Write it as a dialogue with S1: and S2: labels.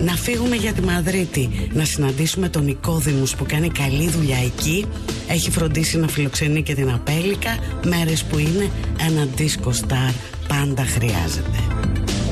S1: να φύγουμε για τη Μαδρίτη, να συναντήσουμε τον Νικόδημους που κάνει καλή δουλειά εκεί. Έχει φροντίσει να φιλοξενεί και την Απέλικα, μέρες που είναι ένα disco star πάντα χρειάζεται.